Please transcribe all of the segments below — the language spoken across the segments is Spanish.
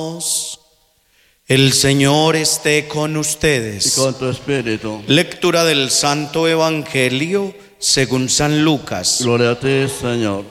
El Señor esté con ustedes. Y con tu espíritu. Lectura del Santo Evangelio según San Lucas. Gloria a ti, Señor.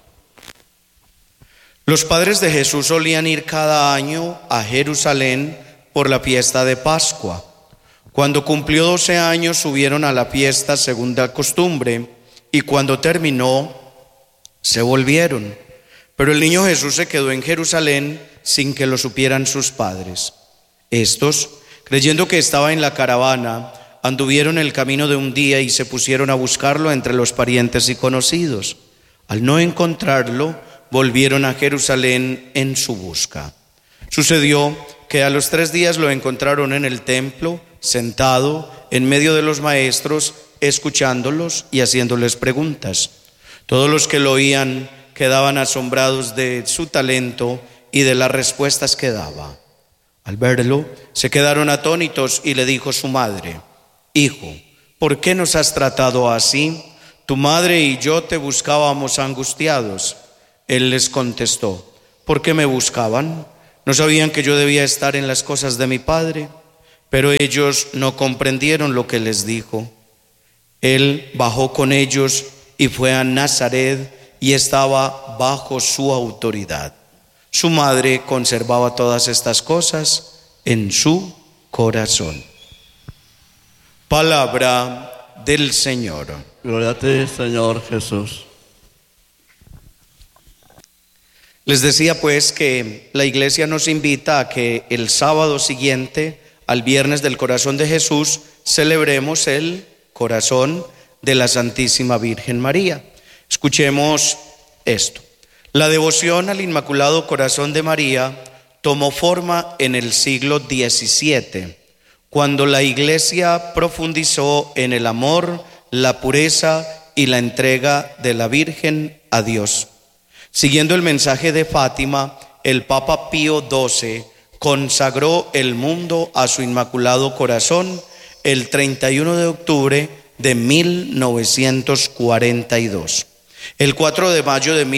Los padres de Jesús solían ir cada año a Jerusalén por la fiesta de Pascua. Cuando cumplió 12 años subieron a la fiesta según la costumbre, y cuando terminó se volvieron. Pero el niño Jesús se quedó en Jerusalén sin que lo supieran sus padres. Estos, creyendo que estaba en la caravana, anduvieron el camino de un día y se pusieron a buscarlo entre los parientes y conocidos. Al no encontrarlo, volvieron a Jerusalén en su busca. Sucedió que a los 3 días lo encontraron en el templo, sentado en medio de los maestros, escuchándolos y haciéndoles preguntas. Todos los que lo oían quedaban asombrados de su talento y de las respuestas que daba. Al verlo, se quedaron atónitos y le dijo su madre: Hijo, ¿por qué nos has tratado así? Tu madre y yo te buscábamos angustiados. Él les contestó: ¿por qué me buscaban? ¿No sabían que yo debía estar en las cosas de mi padre? Pero ellos no comprendieron lo que les dijo. Él bajó con ellos y fue a Nazaret y estaba bajo su autoridad. Su madre conservaba todas estas cosas en su corazón. Palabra del Señor. Gloria a ti, Señor Jesús. Les decía pues que la iglesia nos invita a que el sábado siguiente al viernes del Corazón de Jesús celebremos el corazón de la Santísima Virgen María. Escuchemos esto. La devoción al Inmaculado Corazón de María tomó forma en el siglo XVII, cuando la Iglesia profundizó en el amor, la pureza y la entrega de la Virgen a Dios. Siguiendo el mensaje de Fátima, el Papa Pío XII consagró el mundo a su Inmaculado Corazón el 31 de octubre de 1942. El 4 de mayo de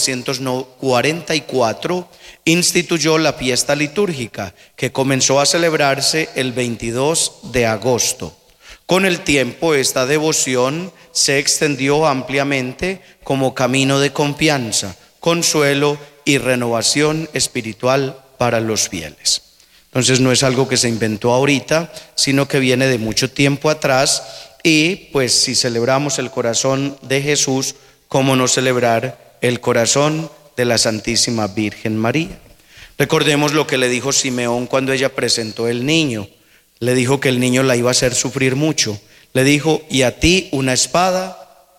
1944 instituyó la fiesta litúrgica, que comenzó a celebrarse el 22 de agosto. Con el tiempo, esta devoción se extendió ampliamente como camino de confianza, consuelo y renovación espiritual para los fieles. Entonces no es algo que se inventó ahorita, sino que viene de mucho tiempo atrás, y pues si celebramos el corazón de Jesús, ¿cómo no celebrar el corazón de la Santísima Virgen María? Recordemos lo que le dijo Simeón cuando ella presentó el niño. Le dijo que el niño la iba a hacer sufrir mucho. Le dijo: y a ti una espada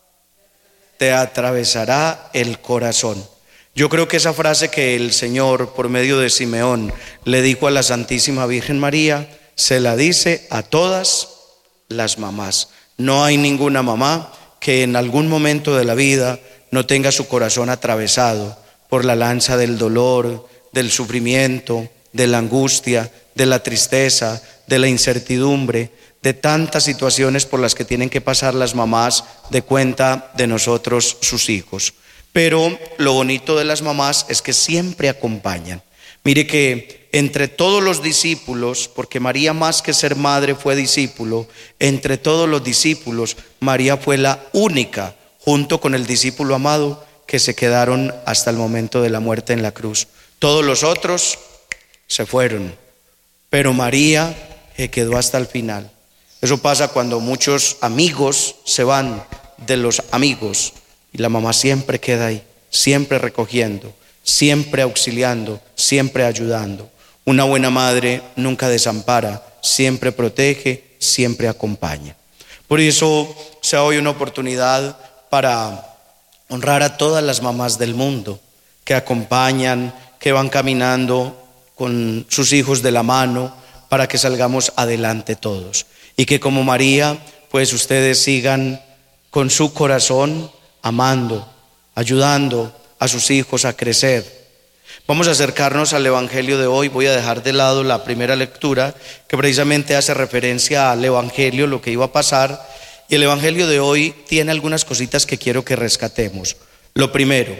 te atravesará el corazón. Yo creo que esa frase que el Señor, por medio de Simeón, le dijo a la Santísima Virgen María, se la dice a todas las mamás. No hay ninguna mamá que en algún momento de la vida no tenga su corazón atravesado por la lanza del dolor, del sufrimiento, de la angustia, de la tristeza, de la incertidumbre, de tantas situaciones por las que tienen que pasar las mamás de cuenta de nosotros, sus hijos. Pero lo bonito de las mamás es que siempre acompañan. Mire que entre todos los discípulos, porque María más que ser madre fue discípulo, entre todos los discípulos, María fue la única, junto con el discípulo amado, que se quedaron hasta el momento de la muerte en la cruz. Todos los otros se fueron, pero María quedó hasta el final. Eso pasa cuando muchos amigos se van de los amigos, y la mamá siempre queda ahí, siempre recogiendo, siempre auxiliando, siempre ayudando. Una buena madre nunca desampara, siempre protege, siempre acompaña. Por eso sea hoy una oportunidad para honrar a todas las mamás del mundo que acompañan, que van caminando con sus hijos de la mano para que salgamos adelante todos. Y que como María, pues ustedes sigan con su corazón amando, ayudando a sus hijos a crecer. Vamos a acercarnos al Evangelio de hoy. Voy a dejar de lado la primera lectura, que precisamente hace referencia al Evangelio, lo que iba a pasar. Y el Evangelio de hoy tiene algunas cositas que quiero que rescatemos. Lo primero,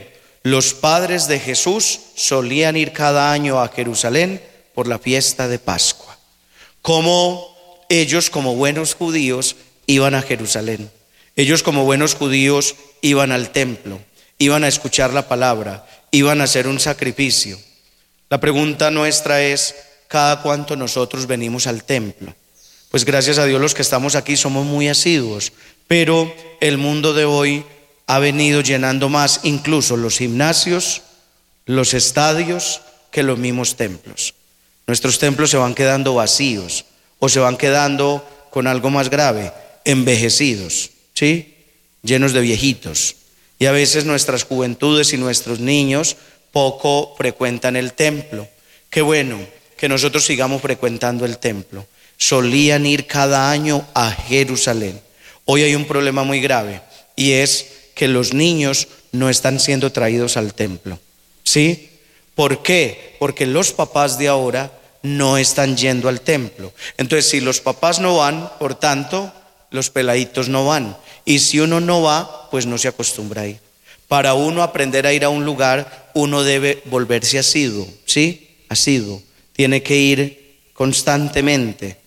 los padres de Jesús solían ir cada año a Jerusalén por la fiesta de Pascua. Como ellos, como buenos judíos, iban a Jerusalén. Ellos, como buenos judíos, iban al templo, iban a escuchar la palabra, iban a hacer un sacrificio. La pregunta nuestra es: ¿cada cuánto nosotros venimos al templo? Pues gracias a Dios los que estamos aquí somos muy asiduos, pero el mundo de hoy ha venido llenando más incluso los gimnasios, los estadios, que los mismos templos. Nuestros templos se van quedando vacíos o se van quedando, con algo más grave, envejecidos, ¿sí? Llenos de viejitos. Y a veces nuestras juventudes y nuestros niños poco frecuentan el templo. Qué bueno que nosotros sigamos frecuentando el templo. Solían ir cada año a Jerusalén. Hoy hay un problema muy grave, y es que los niños no están siendo traídos al templo, ¿sí? ¿Por qué? Porque los papás de ahora no están yendo al templo. Entonces, si los papás no van, por tanto, los peladitos no van. Y si uno no va, pues no se acostumbra a ir. Para uno aprender a ir a un lugar, uno debe volverse asiduo, ¿sí? Asiduo. Tiene que ir constantemente.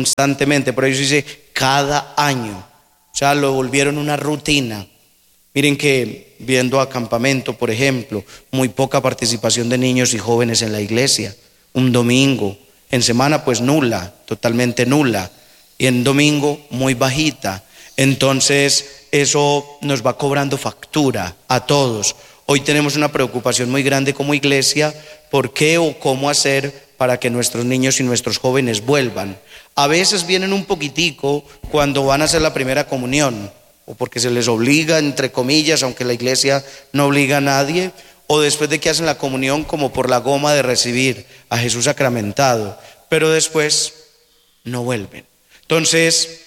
Por eso dice cada año. O sea, lo volvieron una rutina. Miren que viendo a campamento, por ejemplo, muy poca participación de niños y jóvenes en la iglesia. Un domingo, en semana pues nula, totalmente nula, y en domingo muy bajita. Entonces eso nos va cobrando factura a todos. Hoy tenemos una preocupación muy grande como iglesia: ¿por qué o cómo hacer para que nuestros niños y nuestros jóvenes vuelvan? A veces vienen un poquitico cuando van a hacer la primera comunión, o porque se les obliga, entre comillas, aunque la iglesia no obliga a nadie, o después de que hacen la comunión, como por la goma de recibir a Jesús sacramentado, pero después no vuelven. Entonces,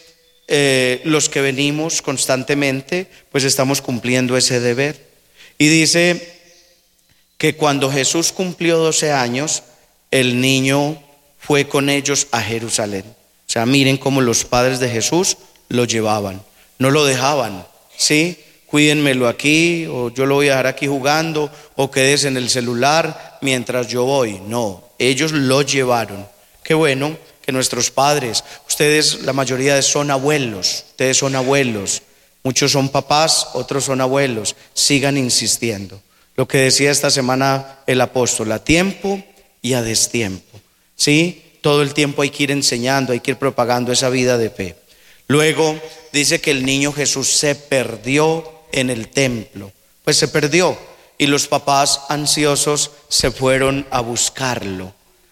los que venimos constantemente, pues estamos cumpliendo ese deber. Y dice que cuando Jesús cumplió 12 años, el niño fue con ellos a Jerusalén. O sea, miren cómo los padres de Jesús lo llevaban, no lo dejaban, ¿sí? Cuídenmelo aquí, o yo lo voy a dejar aquí jugando, o quedes en el celular mientras yo voy. No, ellos lo llevaron. Qué bueno que nuestros padres, ustedes, la mayoría son abuelos, ustedes son abuelos, muchos son papás, otros son abuelos, sigan insistiendo. Lo que decía esta semana el apóstol: a tiempo y a destiempo, ¿sí? Todo el tiempo hay que ir enseñando, hay que ir propagando esa vida de fe. Luego dice que el niño Jesús se perdió en el templo. Pues se perdió, y los papás ansiosos se fueron a buscarlo.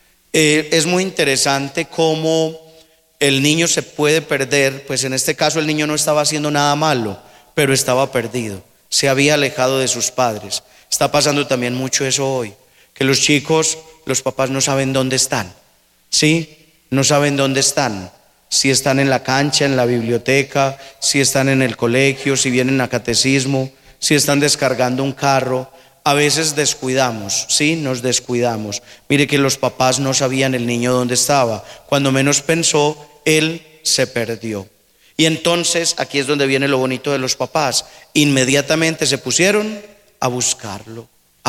Es muy interesante cómo el niño se puede perder. Pues en este caso el niño no estaba haciendo nada malo, pero estaba perdido, se había alejado de sus padres. Está pasando también mucho eso hoy, que los chicos, los papás no saben dónde están, ¿sí? No saben dónde están. Si están en la cancha, en la biblioteca, si están en el colegio, si vienen a catecismo, si están descargando un carro. A veces descuidamos, ¿sí? Nos descuidamos. Mire que los papás no sabían el niño dónde estaba. Cuando menos pensó, él se perdió. Y entonces aquí es donde viene lo bonito de los papás. Inmediatamente se pusieron a buscarlo,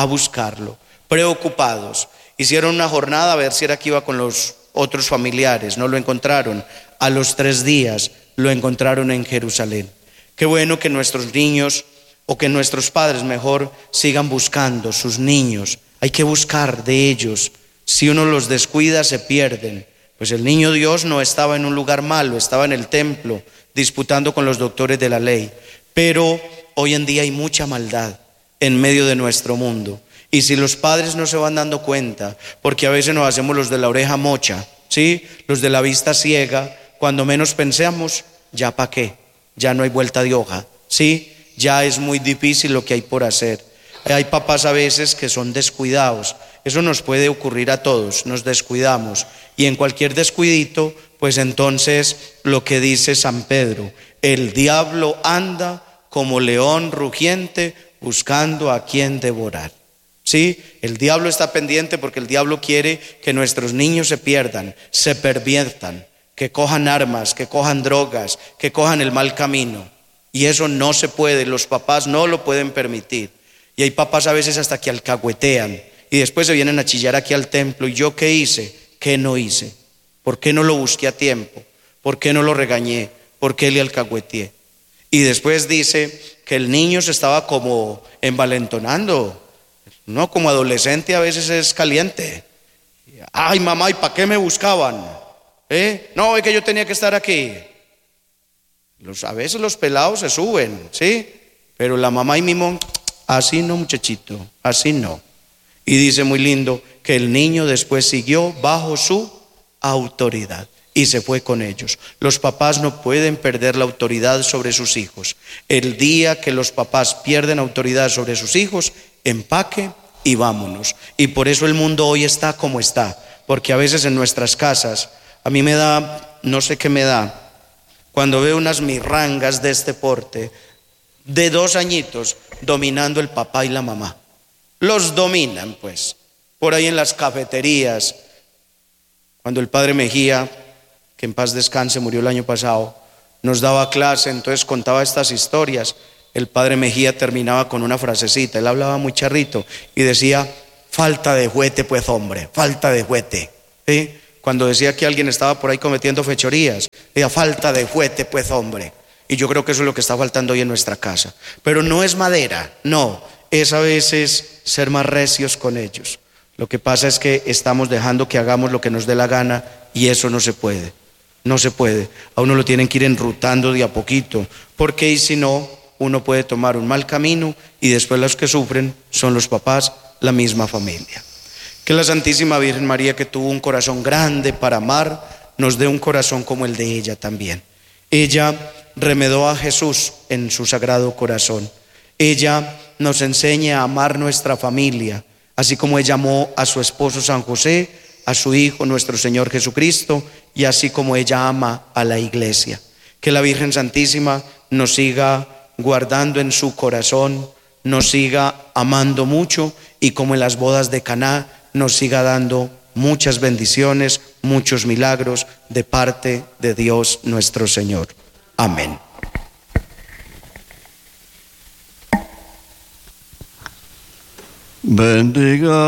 preocupados. Hicieron una jornada a ver si era que iba con los otros familiares, no lo encontraron. A los 3 días lo encontraron en Jerusalén. Qué bueno que nuestros niños, o que nuestros padres mejor, sigan buscando sus niños. Hay que buscar de ellos. Si uno los descuida, se pierden. Pues el niño Dios no estaba en un lugar malo, estaba en el templo disputando con los doctores de la ley. Pero hoy en día hay mucha maldad en medio de nuestro mundo. Y si los padres no se van dando cuenta, porque a veces nos hacemos los de la oreja mocha, ¿sí? Los de la vista ciega, cuando menos pensemos, ya para qué, ya no hay vuelta de hoja, ¿sí? Ya es muy difícil lo que hay por hacer. Hay papás a veces que son descuidados. Eso nos puede ocurrir a todos, nos descuidamos. Y en cualquier descuidito, pues entonces lo que dice San Pedro: el diablo anda como león rugiente buscando a quien devorar. Sí, el diablo está pendiente porque el diablo quiere que nuestros niños se pierdan, se perviertan, que cojan armas, que cojan drogas, que cojan el mal camino. Y eso no se puede, los papás no lo pueden permitir. Y hay papás a veces hasta que alcahuetean y después se vienen a chillar aquí al templo. ¿Y yo qué hice? ¿Qué no hice? ¿Por qué no lo busqué a tiempo? ¿Por qué no lo regañé? ¿Por qué le alcahueteé? Y después dice que el niño se estaba como envalentonando. No, como adolescente a veces es caliente. Ay, mamá, ¿y para qué me buscaban? No, es que yo tenía que estar aquí. A veces los pelados se suben, ¿sí? Pero la mamá y mimón, así no, muchachito, así no. Y dice muy lindo que el niño después siguió bajo su autoridad y se fue con ellos. Los papás no pueden perder la autoridad sobre sus hijos. El día que los papás pierden autoridad sobre sus hijos, empaque y vámonos. Y por eso el mundo hoy está como está, porque a veces en nuestras casas, a mí me da, no sé qué me da, cuando veo unas mirrangas de este porte, de 2 añitos, dominando el papá y la mamá. Los dominan, pues, por ahí en las cafeterías. Cuando el padre Mejía, que en paz descanse, murió el año pasado, nos daba clase, entonces contaba estas historias. El padre Mejía terminaba con una frasecita, él hablaba muy charrito y decía: falta de juete, pues hombre, falta de juete. ¿Sí? Cuando decía que alguien estaba por ahí cometiendo fechorías, decía: falta de juete, pues hombre. Y yo creo que eso es lo que está faltando hoy en nuestra casa. Pero no es madera, no, es a veces ser más recios con ellos. Lo que pasa es que estamos dejando que hagamos lo que nos dé la gana y eso no se puede. No se puede. A uno lo tienen que ir enrutando de a poquito, porque y si no, uno puede tomar un mal camino y después los que sufren son los papás, la misma familia. Que la Santísima Virgen María, que tuvo un corazón grande para amar, nos dé un corazón como el de ella también. Ella remedó a Jesús en su sagrado corazón. Ella nos enseña a amar nuestra familia, así como ella amó a su esposo San José, a su Hijo nuestro Señor Jesucristo, y así como ella ama a la Iglesia. Que la Virgen Santísima nos siga guardando en su corazón, nos siga amando mucho y como en las bodas de Caná nos siga dando muchas bendiciones, muchos milagros de parte de Dios nuestro Señor. Amén. Bendiga